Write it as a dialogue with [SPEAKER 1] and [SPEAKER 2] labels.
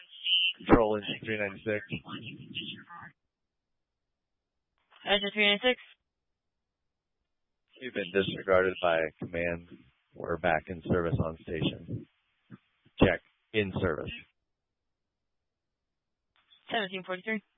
[SPEAKER 1] Control engine 396.
[SPEAKER 2] Engine 396.
[SPEAKER 1] You've been disregarded by command. We're back in service on station. Check. In service.
[SPEAKER 2] 1743.